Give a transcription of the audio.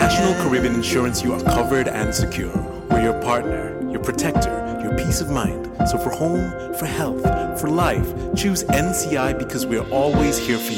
National Caribbean Insurance, you are covered and secure. We're your partner, your protector, your peace of mind. So for home, for health, for life, choose NCI because we're always here for